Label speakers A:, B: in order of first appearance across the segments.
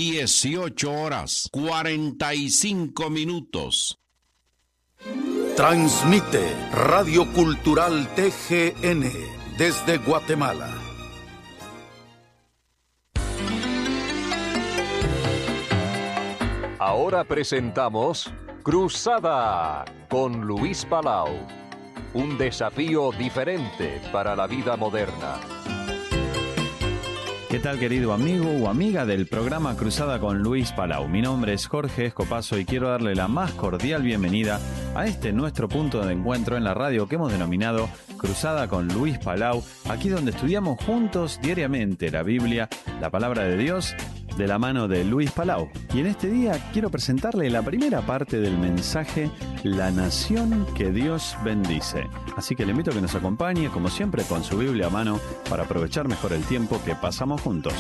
A: 18:45.
B: Transmite Radio Cultural TGN desde Guatemala.
C: Ahora presentamos Cruzada con Luis Palau. Un desafío diferente para la vida moderna.
D: ¿Qué tal, querido amigo o amiga del programa Cruzada con Luis Palau? Mi nombre es Jorge Escopazo y quiero darle la más cordial bienvenida a este nuestro punto de encuentro en la radio que hemos denominado Cruzada con Luis Palau, aquí donde estudiamos juntos diariamente la Biblia, la palabra de Dios, de la mano de Luis Palau. Y en este día quiero presentarle la primera parte del mensaje, La nación que Dios bendice. Así que le invito a que nos acompañe, como siempre, con su Biblia a mano para aprovechar mejor el tiempo que pasamos juntos.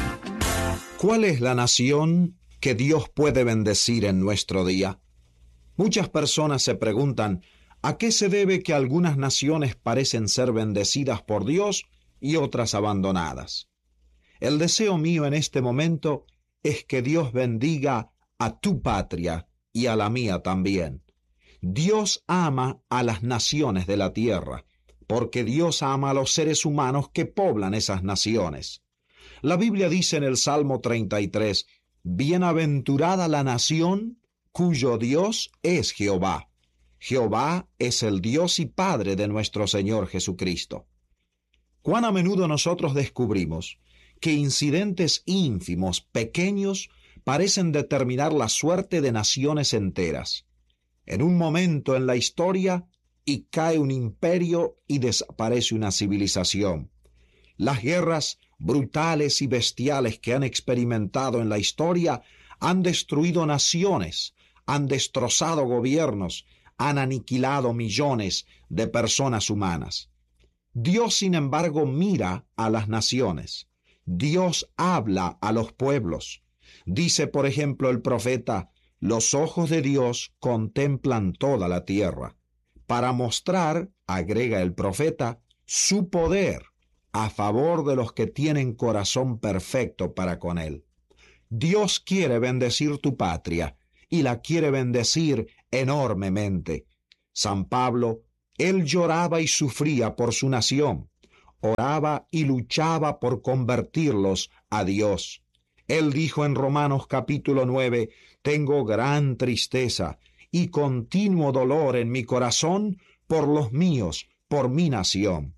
E: ¿Cuál es la nación que Dios puede bendecir en nuestro día? Muchas personas se preguntan, ¿a qué se debe que algunas naciones parecen ser bendecidas por Dios y otras abandonadas? El deseo mío en este momento es que Dios bendiga a tu patria y a la mía también. Dios ama a las naciones de la tierra, porque Dios ama a los seres humanos que poblan esas naciones. La Biblia dice en el Salmo 33, «Bienaventurada la nación cuyo Dios es Jehová». Jehová es el Dios y Padre de nuestro Señor Jesucristo. ¿Cuán a menudo nosotros descubrimos que incidentes ínfimos, pequeños, parecen determinar la suerte de naciones enteras? En un momento en la historia, y cae un imperio y desaparece una civilización. Las guerras brutales y bestiales que han experimentado en la historia han destruido naciones, han destrozado gobiernos, han aniquilado millones de personas humanas. Dios, sin embargo, mira a las naciones. Dios habla a los pueblos. Dice, por ejemplo, el profeta, «Los ojos de Dios contemplan toda la tierra», para mostrar, agrega el profeta, su poder a favor de los que tienen corazón perfecto para con Él. Dios quiere bendecir tu patria y la quiere bendecir enormemente. San Pablo, él lloraba y sufría por su nación. Oraba y luchaba por convertirlos a Dios. Él dijo en Romanos capítulo 9, «Tengo gran tristeza y continuo dolor en mi corazón por los míos, por mi nación».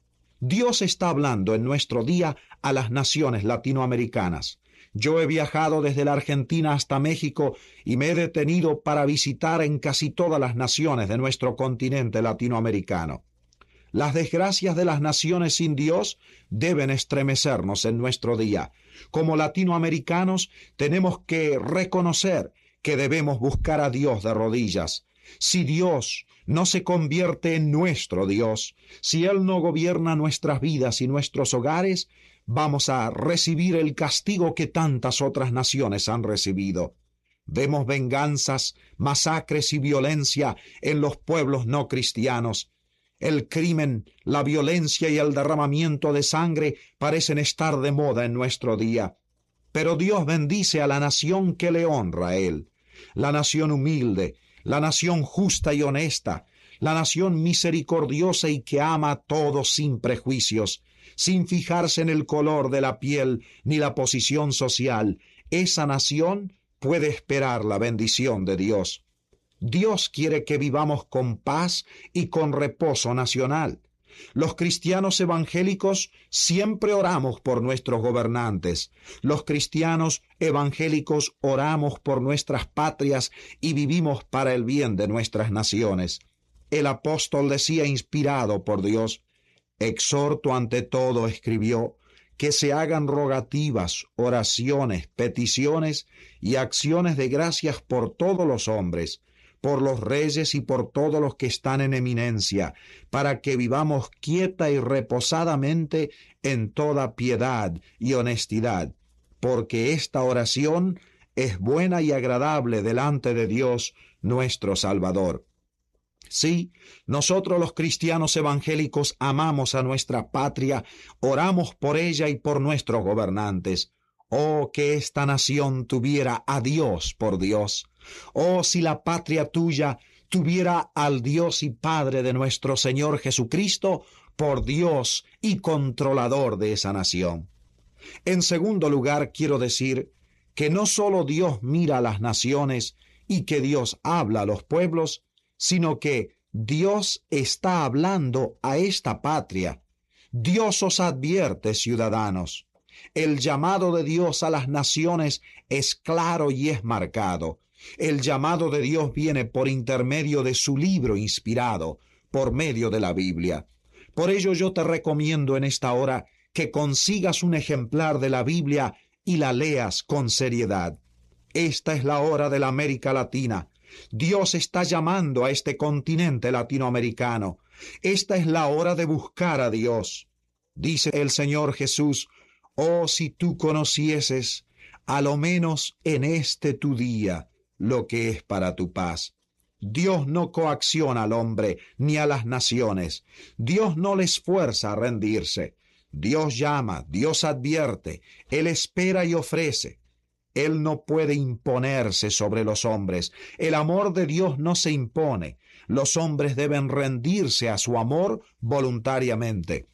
E: Dios está hablando en nuestro día a las naciones latinoamericanas. Yo he viajado desde la Argentina hasta México y me he detenido para visitar en casi todas las naciones de nuestro continente latinoamericano. Las desgracias de las naciones sin Dios deben estremecernos en nuestro día. Como latinoamericanos tenemos que reconocer que debemos buscar a Dios de rodillas. Si Dios no se convierte en nuestro Dios, si Él no gobierna nuestras vidas y nuestros hogares, vamos a recibir el castigo que tantas otras naciones han recibido. Vemos venganzas, masacres y violencia en los pueblos no cristianos. El crimen, la violencia y el derramamiento de sangre parecen estar de moda en nuestro día. Pero Dios bendice a la nación que le honra a Él, la nación humilde, la nación justa y honesta, la nación misericordiosa y que ama a todos sin prejuicios, sin fijarse en el color de la piel ni la posición social. Esa nación puede esperar la bendición de Dios. Dios quiere que vivamos con paz y con reposo nacional. Los cristianos evangélicos siempre oramos por nuestros gobernantes. Los cristianos evangélicos oramos por nuestras patrias y vivimos para el bien de nuestras naciones. El apóstol decía, inspirado por Dios, «Exhorto ante todo», escribió, «que se hagan rogativas, oraciones, peticiones y acciones de gracias por todos los hombres, por los reyes y por todos los que están en eminencia, para que vivamos quieta y reposadamente en toda piedad y honestidad, porque esta oración es buena y agradable delante de Dios nuestro Salvador». Sí, nosotros los cristianos evangélicos amamos a nuestra patria, oramos por ella y por nuestros gobernantes. Oh, que esta nación tuviera a Dios por Dios. Oh, si la patria tuya tuviera al Dios y Padre de nuestro Señor Jesucristo por Dios y controlador de esa nación. En segundo lugar, quiero decir que no solo Dios mira a las naciones y que Dios habla a los pueblos, sino que Dios está hablando a esta patria. Dios os advierte, ciudadanos. El llamado de Dios a las naciones es claro y es marcado. El llamado de Dios viene por intermedio de su libro inspirado, por medio de la Biblia. Por ello yo te recomiendo en esta hora que consigas un ejemplar de la Biblia y la leas con seriedad. Esta es la hora de la América Latina. Dios está llamando a este continente latinoamericano. Esta es la hora de buscar a Dios. Dice el Señor Jesús: oh, si tú conocieses, a lo menos en este tu día, lo que es para tu paz. Dios no coacciona al hombre ni a las naciones. Dios no les fuerza a rendirse. Dios llama, Dios advierte, Él espera y ofrece. Él no puede imponerse sobre los hombres. El amor de Dios no se impone. Los hombres deben rendirse a su amor voluntariamente.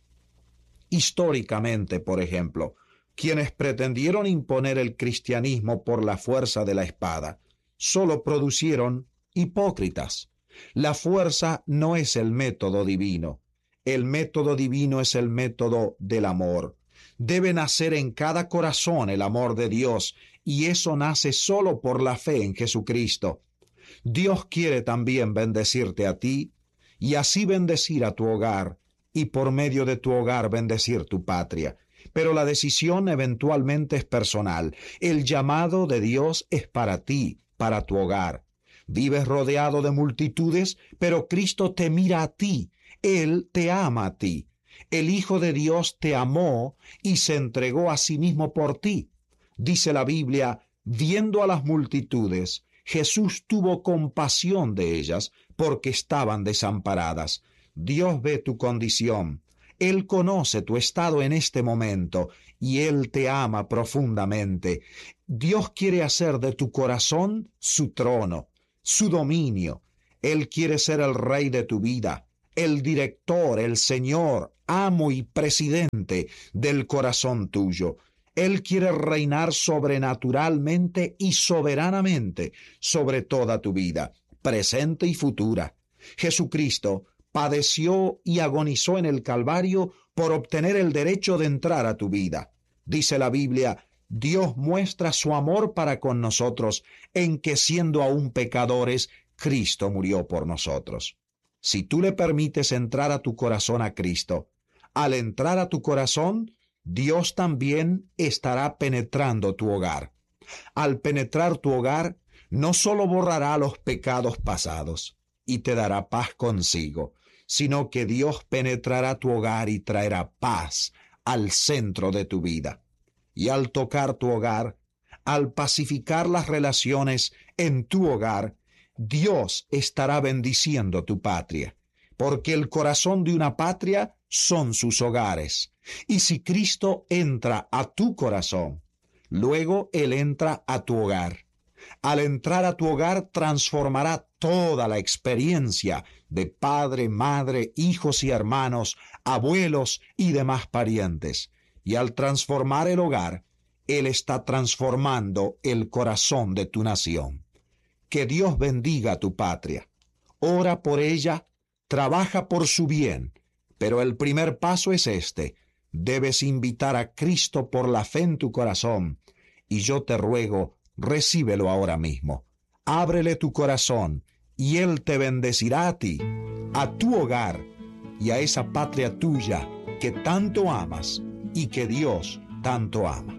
E: Históricamente, por ejemplo, quienes pretendieron imponer el cristianismo por la fuerza de la espada, solo producieron hipócritas. La fuerza no es el método divino. El método divino es el método del amor. Debe nacer en cada corazón el amor de Dios, y eso nace solo por la fe en Jesucristo. Dios quiere también bendecirte a ti, y así bendecir a tu hogar, y por medio de tu hogar bendecir tu patria. Pero la decisión eventualmente es personal. El llamado de Dios es para ti, para tu hogar. Vives rodeado de multitudes, pero Cristo te mira a ti. Él te ama a ti. El Hijo de Dios te amó y se entregó a sí mismo por ti. Dice la Biblia: viendo a las multitudes, Jesús tuvo compasión de ellas porque estaban desamparadas. Dios ve tu condición. Él conoce tu estado en este momento y Él te ama profundamente. Dios quiere hacer de tu corazón su trono, su dominio. Él quiere ser el rey de tu vida, el director, el Señor, amo y presidente del corazón tuyo. Él quiere reinar sobrenaturalmente y soberanamente sobre toda tu vida, presente y futura. Jesucristo padeció y agonizó en el Calvario por obtener el derecho de entrar a tu vida. Dice la Biblia: Dios muestra su amor para con nosotros en que, siendo aún pecadores, Cristo murió por nosotros. Si tú le permites entrar a tu corazón a Cristo, al entrar a tu corazón, Dios también estará penetrando tu hogar. Al penetrar tu hogar, no solo borrará los pecados pasados y te dará paz consigo, sino que Dios penetrará tu hogar y traerá paz al centro de tu vida. Y al tocar tu hogar, al pacificar las relaciones en tu hogar, Dios estará bendiciendo tu patria, porque el corazón de una patria son sus hogares. Y si Cristo entra a tu corazón, luego Él entra a tu hogar. Al entrar a tu hogar, transformará toda la experiencia de padre, madre, hijos y hermanos, abuelos y demás parientes. Y al transformar el hogar, Él está transformando el corazón de tu nación. Que Dios bendiga a tu patria. Ora por ella, trabaja por su bien. Pero el primer paso es este: debes invitar a Cristo por la fe en tu corazón. Y yo te ruego, recíbelo ahora mismo. Ábrele tu corazón y Él te bendecirá a ti, a tu hogar y a esa patria tuya que tanto amas y que Dios tanto ama.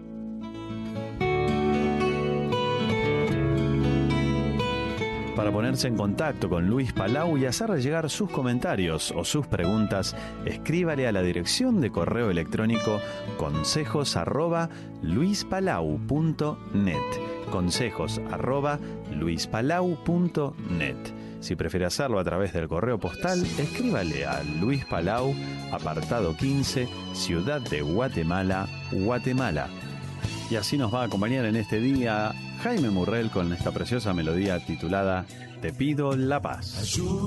D: Para ponerse en contacto con Luis Palau y hacerle llegar sus comentarios o sus preguntas, escríbale a la dirección de correo electrónico consejos@luispalau.net. consejos@luispalau.net. Si prefiere hacerlo a través del correo postal, escríbale a Luis Palau, apartado 15, Ciudad de Guatemala, Guatemala. Y así nos va a acompañar en este día Jaime Murrell con esta preciosa melodía titulada Te pido la paz.